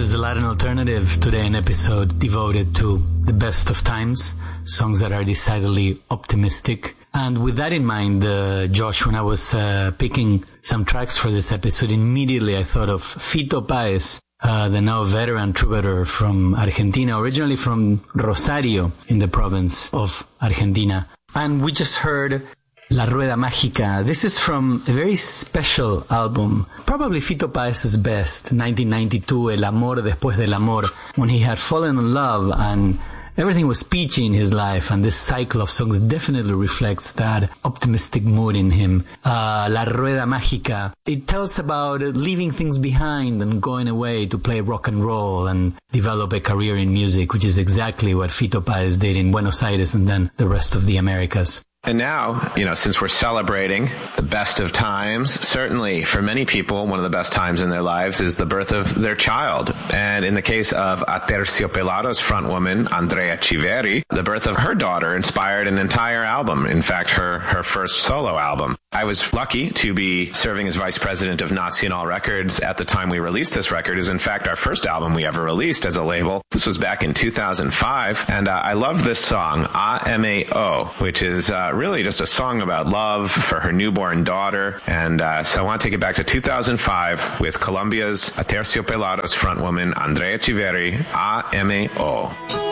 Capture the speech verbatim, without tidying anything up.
is the Latin Alternative, today an episode devoted to the best of times, songs that are decidedly optimistic. And with that in mind, uh, Josh, when I was uh, picking some tracks for this episode, immediately I thought of Fito Páez, uh, the now veteran troubadour from Argentina, originally from Rosario in the province of Argentina. And we just heard La Rueda Mágica. This is from a very special album, probably Fito Páez's best, nineteen ninety-two, El Amor Después del Amor, when he had fallen in love and everything was peachy in his life, and this cycle of songs definitely reflects that optimistic mood in him. Uh, La Rueda Mágica, it tells about leaving things behind and going away to play rock and roll and develop a career in music, which is exactly what Fito Páez did in Buenos Aires and then the rest of the Americas. And now, you know, since we're celebrating the best of times, certainly for many people, one of the best times in their lives is the birth of their child. And in the case of Aterciopelados frontwoman Andrea Chiveri, the birth of her daughter inspired an entire album. In fact, her, her first solo album. I was lucky to be serving as vice president of Nacional Records at the time we released this record. It was in fact our first album we ever released as a label. This was back in two thousand five. And uh, I loved this song, A M A O, which is uh, really just a song about love for her newborn daughter. And uh, so I want to take it back to two thousand five with Colombia's Aterciopelados frontwoman Andrea Chiveri, A M A O.